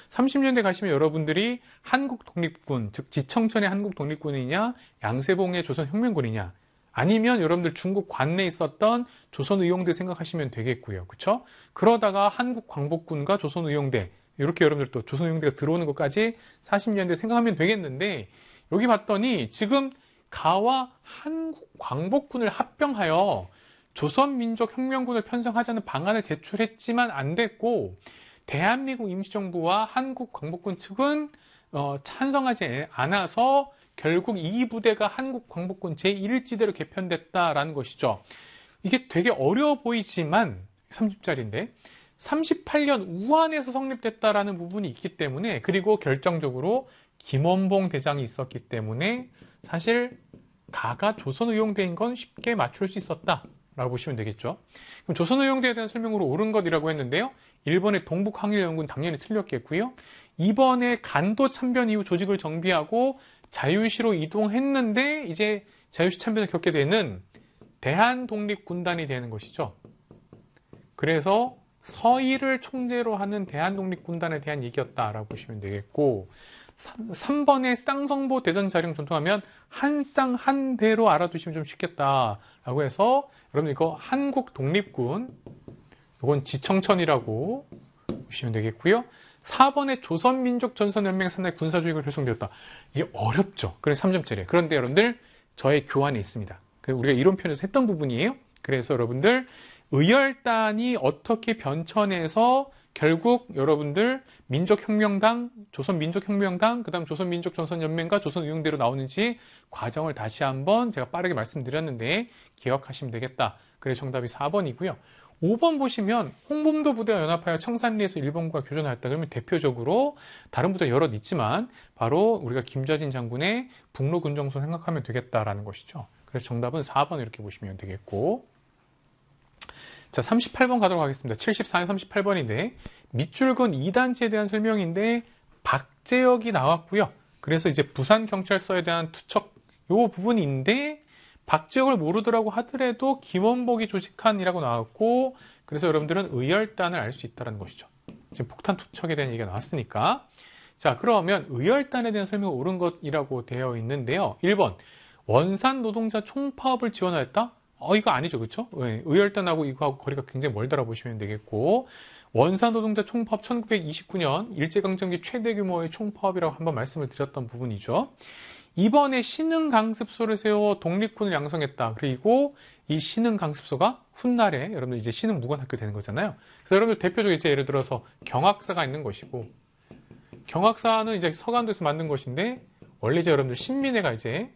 30년대 가시면 여러분들이 한국 독립군, 즉 지청천의 한국 독립군이냐, 양세봉의 조선혁명군이냐, 아니면 여러분들 중국 관내에 있었던 조선의용대 생각하시면 되겠고요. 그렇죠? 그러다가 한국광복군과 조선의용대, 이렇게 여러분들 또 조선의용대가 들어오는 것까지 40년대 생각하면 되겠는데, 여기 봤더니 지금 가와 한국광복군을 합병하여 조선민족혁명군을 편성하자는 방안을 제출했지만 안 됐고, 대한민국 임시정부와 한국광복군 측은 찬성하지 않아서 결국 이 부대가 한국광복군 제1지대로 개편됐다라는 것이죠. 이게 되게 어려워 보이지만 30짜리인데 38년 우한에서 성립됐다라는 부분이 있기 때문에, 그리고 결정적으로 김원봉 대장이 있었기 때문에 사실 가가 조선의용대인 건 쉽게 맞출 수 있었다라고 보시면 되겠죠. 그럼 조선의용대에 대한 설명으로 옳은 것이라고 했는데요. 1번의 동북항일연군 당연히 틀렸겠고요. 2번에 간도 참변 이후 조직을 정비하고 자유시로 이동했는데 이제 자유시 참변을 겪게 되는 대한독립군단이 되는 것이죠. 그래서 서희를 총재로 하는 대한독립군단에 대한 얘기였다라고 보시면 되겠고, 3번의 쌍성보 대전 자령 전통하면 한 쌍 한 대로 알아두시면 좀 쉽겠다라고 해서 여러분 이거 한국독립군, 이건 지청천이라고 보시면 되겠고요. 4번에 조선민족전선연맹 산하의 군사조직을 결성되었다. 이게 어렵죠. 그래서 3점짜리예요. 그런데 여러분들 저의 교환이 있습니다. 우리가 이론 편에서 했던 부분이에요. 그래서 여러분들 의열단이 어떻게 변천해서 결국 여러분들 민족혁명당, 조선민족혁명당, 그 다음 조선민족전선연맹과 조선의용대로 나오는지 과정을 다시 한번 제가 빠르게 말씀드렸는데 기억하시면 되겠다. 그래서 정답이 4번이고요. 5번 보시면 홍범도 부대와 연합하여 청산리에서 일본과 교전하였다. 그러면 대표적으로 다른 부대 여럿 있지만 바로 우리가 김좌진 장군의 북로군정선 생각하면 되겠다라는 것이죠. 그래서 정답은 4번 이렇게 보시면 되겠고, 자 38번 가도록 하겠습니다. 74년 38번인데 밑줄근 2단체에 대한 설명인데 박재혁이 나왔고요. 그래서 이제 부산경찰서에 대한 투척 요 부분인데 박재혁을 모르더라고 하더라도 김원복이 조직한이라고 나왔고, 그래서 여러분들은 의열단을 알 수 있다는 것이죠. 지금 폭탄 투척에 대한 얘기가 나왔으니까. 자, 그러면 의열단에 대한 설명이 옳은 것이라고 되어 있는데요. 1번 원산 노동자 총파업을 지원하였다? 이거 아니죠, 그렇죠? 의열단하고 이거하고 거리가 굉장히 멀다라고 보시면 되겠고, 원산 노동자 총파업 1929년 일제강점기 최대 규모의 총파업이라고 한번 말씀을 드렸던 부분이죠. 이번에 신흥강습소를 세워 독립군을 양성했다. 그리고 이 신흥강습소가 훗날에 여러분들 이제 신흥무관학교 되는 거잖아요. 그래서 여러분들 대표적으로 이제 예를 들어서 경학사가 있는 것이고, 경학사는 이제 서간도에서 만든 것인데 원래 이제 여러분들 신민회가 이제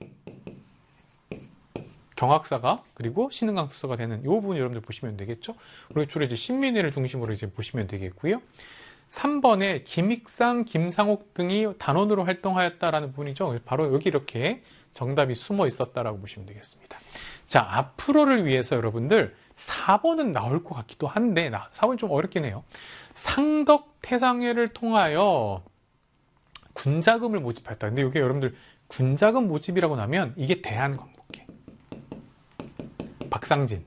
경학사가 그리고 신흥강습소가 되는 이 부분 여러분들 보시면 되겠죠. 우리 주로 이제 신민회를 중심으로 이제 보시면 되겠고요. 3번에 김익상, 김상옥 등이 단원으로 활동하였다라는 부분이죠. 바로 여기 이렇게 정답이 숨어 있었다라고 보시면 되겠습니다. 자, 앞으로를 위해서 여러분들 4번은 나올 것 같기도 한데 4번이 좀 어렵긴 해요. 상덕 태상회를 통하여 군자금을 모집했다. 근데 이게 여러분들 군자금 모집이라고 나면 이게 대한광복회, 박상진,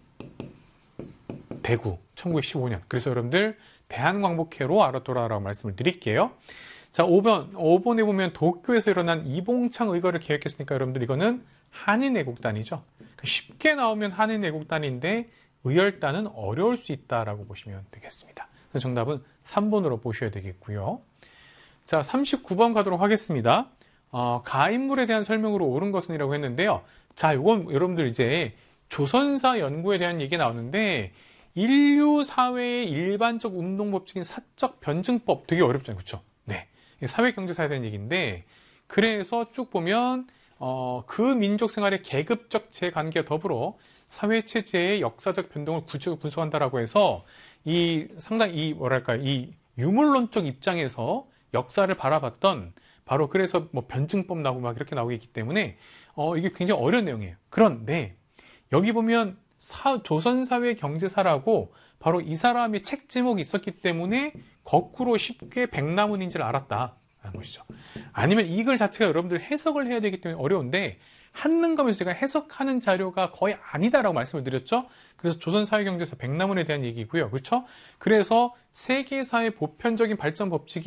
대구 1915년. 그래서 여러분들 대한광복회로 알아둬라라고 말씀을 드릴게요. 자, 5번에 보면 도쿄에서 일어난 이봉창 의거를 계획했으니까 여러분들 이거는 한인애국단이죠. 그러니까 쉽게 나오면 한인애국단인데 의열단은 어려울 수 있다라고 보시면 되겠습니다. 그래서 정답은 3번으로 보셔야 되겠고요. 자, 39번 가도록 하겠습니다. 가인물에 대한 설명으로 옳은 것은 이라고 했는데요. 자, 이건 여러분들 이제 조선사 연구에 대한 얘기가 나오는데 인류 사회의 일반적 운동 법칙인 사적 변증법 되게 어렵잖아요. 그렇죠? 네. 사회 경제사에 대한 얘기인데, 그래서 쭉 보면 그 민족 생활의 계급적 재관계와 더불어 사회 체제의 역사적 변동을 구체적으로 분석한다라고 해서 상당히 이 유물론적 입장에서 역사를 바라봤던 바로 그래서 뭐 변증법 나오고 막 이렇게 나오기 때문에 이게 굉장히 어려운 내용이에요. 그런데 여기 보면 조선사회 경제사라고 바로 이 사람의 책 제목이 있었기 때문에 거꾸로 쉽게 백나문인지를 알았다라는 것이죠. 아니면 이 글 자체가 여러분들 해석을 해야 되기 때문에 어려운데 한능검에서 제가 해석하는 자료가 거의 아니다라고 말씀을 드렸죠. 그래서 조선사회 경제사 백나문에 대한 얘기고요. 그렇죠? 그래서 세계사의 보편적인 발전 법칙이